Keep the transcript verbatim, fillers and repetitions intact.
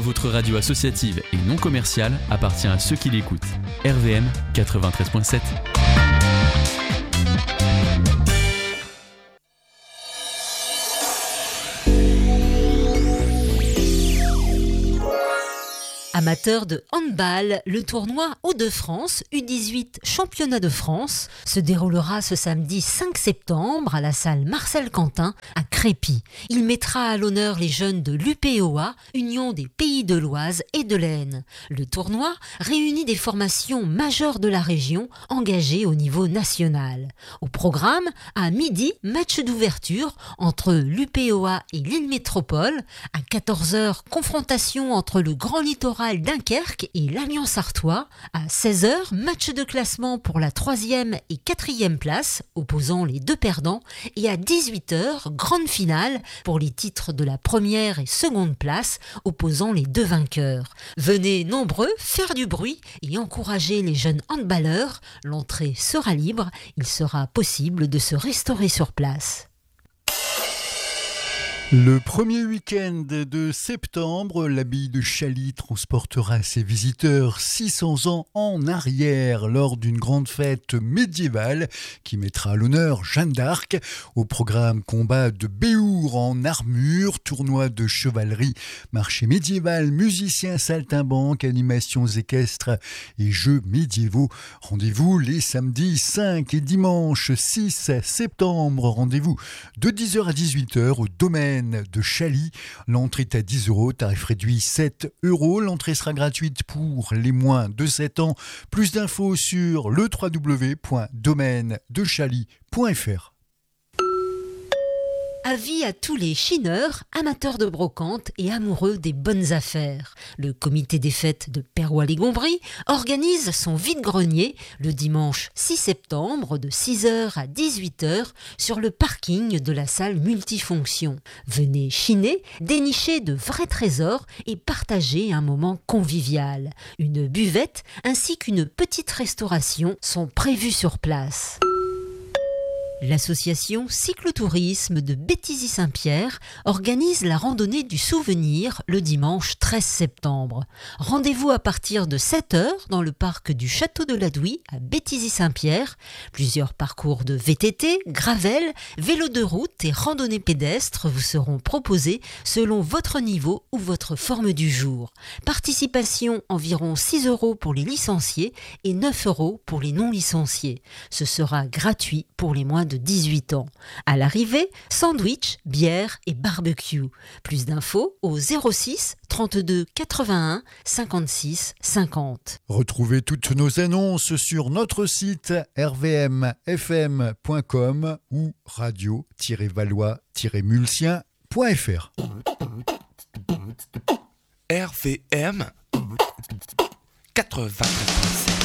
votre radio associative et non commerciale appartient à ceux qui l'écoutent. R V M quatre-vingt-treize virgule sept. Amateur de handball, le tournoi Hauts-de-France U dix-huit Championnat de France se déroulera ce samedi cinq septembre à la salle Marcel Quentin à Crépy. Il mettra à l'honneur les jeunes de l'U P O A, Union des Pays de l'Oise et de l'Aisne. Le tournoi réunit des formations majeures de la région engagées au niveau national. Au programme, à midi, match d'ouverture entre l'U P O A et l'Île Métropole. À quatorze heures, confrontation entre le Grand Littoral Dunkerque et l'Alliance Artois. À seize heures, match de classement pour la troisième et quatrième place, opposant les deux perdants. Et à dix-huit heures, grande finale pour les titres de la première et seconde place, opposant les deux vainqueurs. Venez nombreux faire du bruit et encourager les jeunes handballeurs. L'entrée sera libre, il sera possible de se restaurer sur place. Le premier week-end de septembre, l'abbaye de Chaly transportera ses visiteurs six cents ans en arrière lors d'une grande fête médiévale qui mettra à l'honneur Jeanne d'Arc. Au programme, combat de béour en armure, tournoi de chevalerie, marché médiéval, musiciens saltimbanques, animations équestres et jeux médiévaux. Rendez-vous les samedis cinq et dimanche six septembre. Rendez-vous de dix heures à dix-huit heures au domaine de Chaly. L'entrée est à dix euros, tarif réduit sept euros. L'entrée sera gratuite pour les moins de sept ans. Plus d'infos sur le w w w point domaine de chaly point f r. Avis à tous les chineurs, amateurs de brocante et amoureux des bonnes affaires. Le comité des fêtes de Perrois-les-Gombry organise son vide-grenier le dimanche six septembre de six heures à dix-huit heures sur le parking de la salle multifonction. Venez chiner, dénicher de vrais trésors et partager un moment convivial. Une buvette ainsi qu'une petite restauration sont prévues sur place. L'association Cyclotourisme de Béthisy-Saint-Pierre organise la randonnée du souvenir le dimanche treize septembre. Rendez-vous à partir de sept heures dans le parc du Château de l'Adouy à Béthisy-Saint-Pierre. Plusieurs parcours de V T T, gravel, vélo de route et randonnée pédestre vous seront proposés selon votre niveau ou votre forme du jour. Participation environ six euros pour les licenciés et neuf euros pour les non licenciés. Ce sera gratuit pour les moins de dix-huit ans. À l'arrivée, sandwich, bière et barbecue. Plus d'infos au zéro six trente-deux quatre-vingt-un cinquante-six cinquante. Retrouvez toutes nos annonces sur notre site r v m f m point com ou radio tiret valois tiret mulsien point f r. R V M quatre-vingt-treize.